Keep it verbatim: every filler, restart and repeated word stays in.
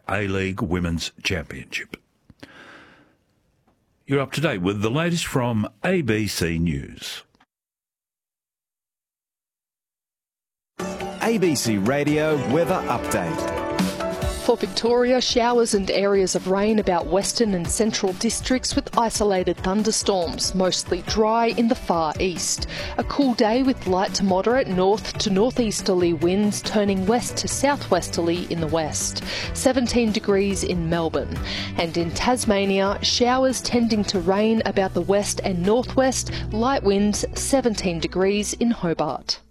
A-League Women's Championship. You're up to date with the latest from A B C News. A B C Radio Weather Update. For Victoria, showers and areas of rain about western and central districts with isolated thunderstorms, mostly dry in the far east. A cool day with light to moderate north to northeasterly winds turning west to southwesterly in the west. seventeen degrees in Melbourne. And in Tasmania, showers tending to rain about the west and northwest, light winds seventeen degrees in Hobart.